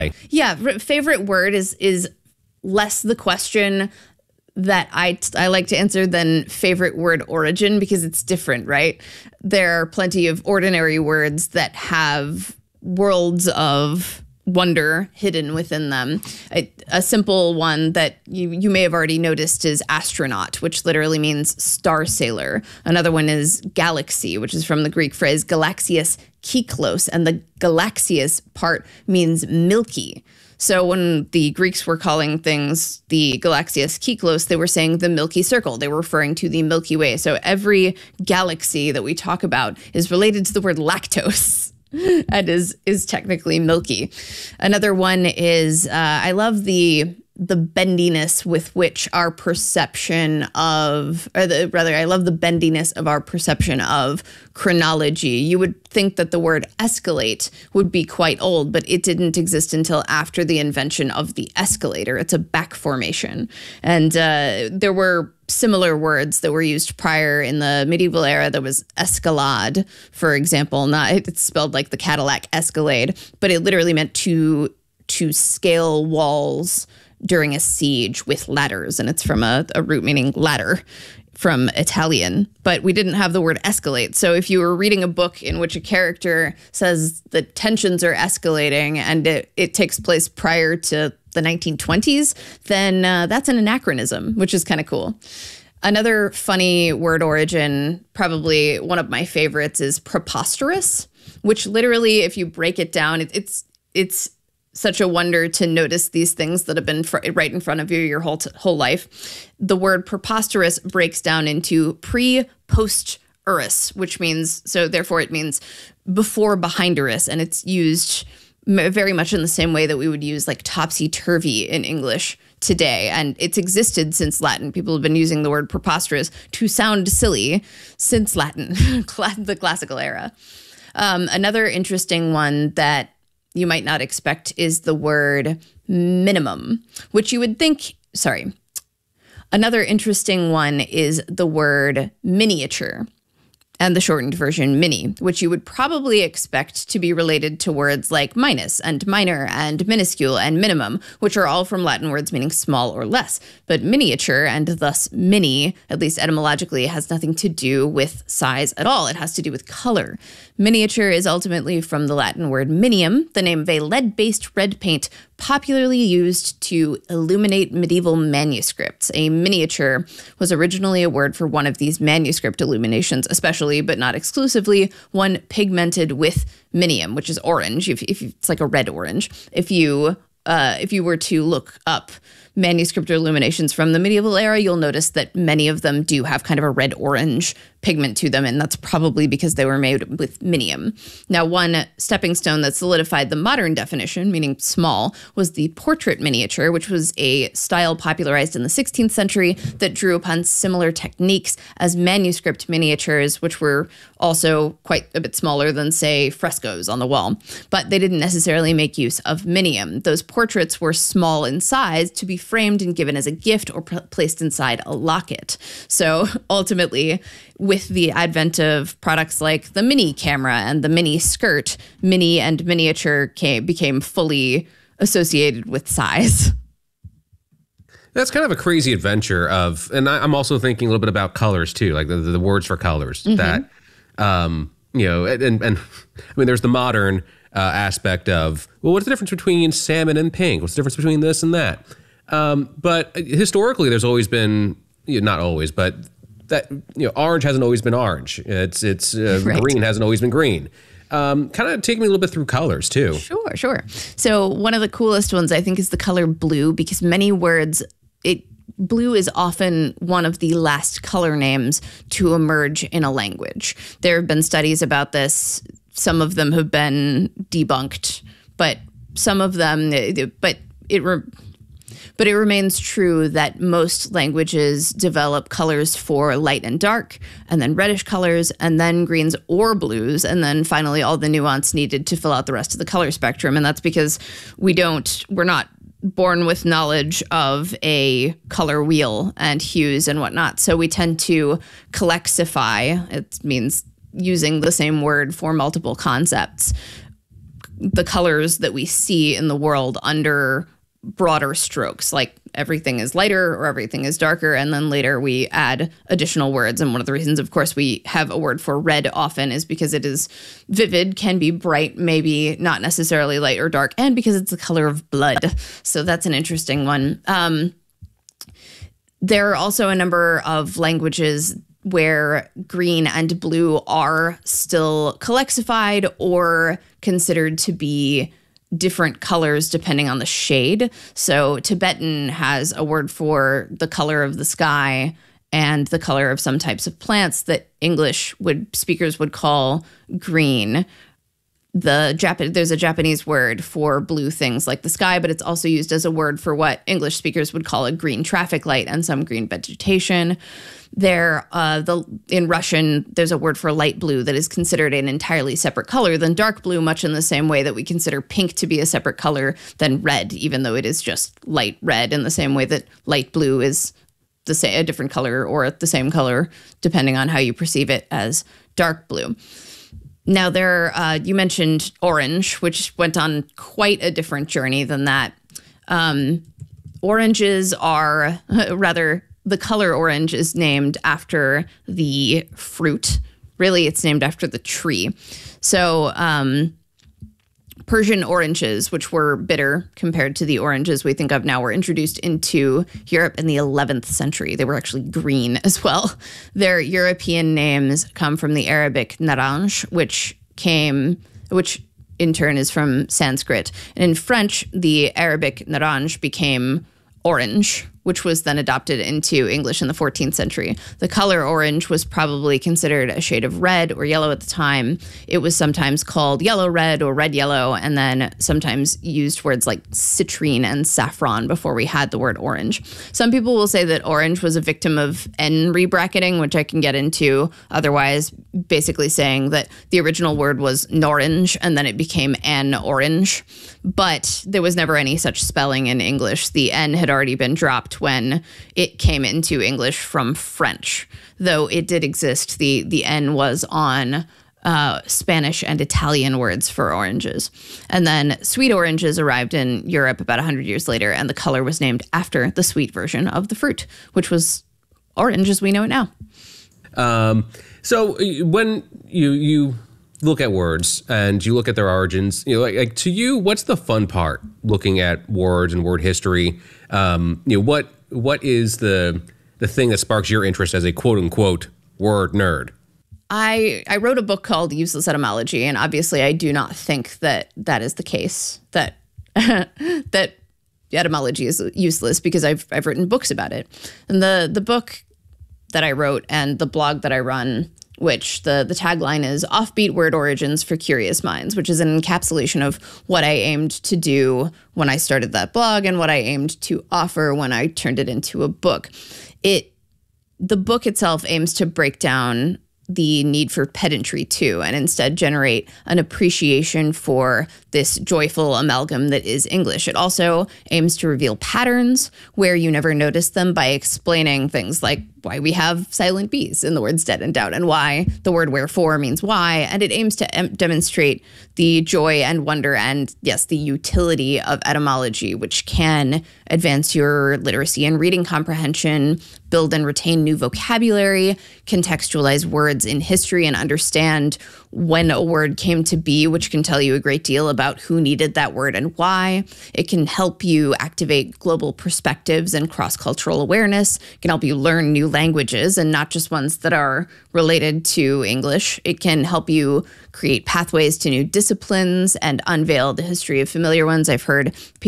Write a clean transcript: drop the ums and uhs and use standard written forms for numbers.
Yeah, favorite word is less the question that I like to answer than favorite word origin, because it's different, right? There are plenty of ordinary words that have worlds of wonder hidden within them. A simple one that you may have already noticed is astronaut, which literally means star sailor. Another one is galaxy, which is from the Greek phrase galaxias kyklos, and the galaxias part means milky. So when the Greeks were calling things the Galaxias Kyklos, they were saying the Milky Circle. They were referring to the Milky Way. So every galaxy that we talk about is related to the word lactose and is technically milky. Another one is I love the bendiness with which our perception of, I love the bendiness of our perception of chronology. You would think that the word escalate would be quite old, but it didn't exist until after the invention of the escalator. It's a back formation. And there were similar words that were used prior in the medieval era. There was escalade, for example. It's spelled like the Cadillac Escalade, but it literally meant to scale walls during a siege with ladders, and it's from a root meaning ladder from Italian, but we didn't have the word escalate. So if you were reading a book in which a character says the tensions are escalating and it takes place prior to the 1920s, then that's an anachronism, which is kind of cool. Another funny word origin, probably one of my favorites, is preposterous, which literally, if you break it down, it's such a wonder to notice these things that have been right in front of you your whole life. The word preposterous breaks down into pre-post-urus, which means, so therefore it means before behindurus, and it's used very much in the same way that we would use like topsy-turvy in English today. And it's existed since Latin. People have been using the word preposterous to sound silly since Latin, the classical era. Another interesting one that you might not expect is the word minimum, which you would think, Another interesting one is the word miniature, and the shortened version mini, which you would probably expect to be related to words like minus and minor and minuscule and minimum, which are all from Latin words meaning small or less. But miniature, and thus mini, at least etymologically, has nothing to do with size at all. It has to do with color. Miniature is ultimately from the Latin word minium, the name of a lead-based red paint popularly used to illuminate medieval manuscripts. A miniature was originally a word for one of these manuscript illuminations, especially but not exclusively one pigmented with minium, which is orange. If it's like a red orange. If you were to look up manuscript illuminations from the medieval era, you'll notice that many of them do have kind of a red-orange pigment to them, and that's probably because they were made with minium. Now, one stepping stone that solidified the modern definition, meaning small, was the portrait miniature, which was a style popularized in the 16th century that drew upon similar techniques as manuscript miniatures, which were also quite a bit smaller than, say, frescoes on the wall. But they didn't necessarily make use of minium. Those portraits were small in size to be framed and given as a gift or placed inside a locket. So ultimately, with the advent of products like the mini camera and the mini skirt, mini and miniature became fully associated with size. That's kind of a crazy adventure of, and I'm also thinking a little bit about colors too, like the words for colors that, you know, and I mean, there's the modern aspect of, well, what's the difference between salmon and pink? What's the difference between this and that? But historically, there's always been, not always, but that, orange hasn't always been orange. It's right. Green hasn't always been green. Kind of take me a little bit through colors too. Sure. So one of the coolest ones I think is the color blue, because many words, blue is often one of the last color names to emerge in a language. There have been studies about this. Some of them have been debunked, but some of them, but it remains true that most languages develop colors for light and dark, and then reddish colors, and then greens or blues, and then finally all the nuance needed to fill out the rest of the color spectrum. And that's because we're not born with knowledge of a color wheel and hues and whatnot. So we tend to colexify. It means using the same word for multiple concepts. the colors that we see in the world under broader strokes, like everything is lighter or everything is darker, and then later we add additional words. And one of the reasons, of course, we have a word for red often is because it is vivid, can be bright, maybe not necessarily light or dark, and because it's the color of blood. So that's an interesting one. There are also a number of languages where green and blue are still collexified or considered to be different colors depending on the shade. So Tibetan has a word for the color of the sky and the color of some types of plants that speakers would call green. There's a Japanese word for blue things like the sky, but it's also used as a word for what English speakers would call a green traffic light and some green vegetation. In Russian, there's a word for light blue that is considered an entirely separate color than dark blue, much in the same way that we consider pink to be a separate color than red, even though it is just light red, in the same way that light blue is a different color or the same color, depending on how you perceive it as dark blue. Now, you mentioned orange, which went on quite a different journey than that. Oranges are, rather, the color orange is named after the fruit. Really, it's named after the tree. So Persian oranges, which were bitter compared to the oranges we think of now, were introduced into Europe in the 11th century. They were actually green as well. Their European names come from the Arabic naranj, which in turn is from Sanskrit. And in French, the Arabic naranj became orange, which was then adopted into English in the 14th century. The color orange was probably considered a shade of red or yellow at the time. It was sometimes called yellow red or red yellow, and then sometimes used words like citrine and saffron before we had the word orange. Some people will say that orange was a victim of N rebracketing, which I can get into. Otherwise, basically saying that the original word was norange and then it became N orange. But there was never any such spelling in English. The N had already been dropped when it came into English from French, though it did exist. The N was on Spanish and Italian words for oranges. And then sweet oranges arrived in Europe about 100 years later, and the color was named after the sweet version of the fruit, which was orange as we know it now. So when you look at words and you look at their origins, like to you, what's the fun part looking at words and word history? What is the thing that sparks your interest as a quote unquote word nerd? I wrote a book called Useless Etymology, and obviously I do not think that is the case, that that etymology is useless, because I've written books about it. And the book that I wrote and the blog that I run, which the tagline is Offbeat Word Origins for Curious Minds, which is an encapsulation of what I aimed to do when I started that blog and what I aimed to offer when I turned it into a book. The book itself aims to break down the need for pedantry too, and instead generate an appreciation for this joyful amalgam that is English. It also aims to reveal patterns where you never noticed them by explaining things like why we have silent B's in the words dead and doubt, and why the word wherefore means why. And it aims to demonstrate the joy and wonder and, yes, the utility of etymology, which can advance your literacy and reading comprehension, build and retain new vocabulary, contextualize words in history, and understand when a word came to be, which can tell you a great deal about who needed that word and why. It can help you activate global perspectives and cross-cultural awareness. It can help you learn new languages, and not just ones that are related to English. It can help you create pathways to new disciplines and unveil the history of familiar ones. I've heard people